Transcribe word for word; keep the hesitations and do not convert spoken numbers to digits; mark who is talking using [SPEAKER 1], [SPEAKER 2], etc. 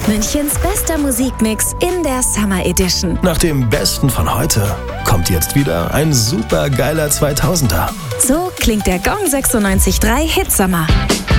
[SPEAKER 1] Münchens bester Musikmix in der Summer Edition.
[SPEAKER 2] Nach dem Besten von heute kommt jetzt wieder ein super geiler zweitausender.
[SPEAKER 1] So klingt der Gong sechsundneunzig Komma drei Hitsommer.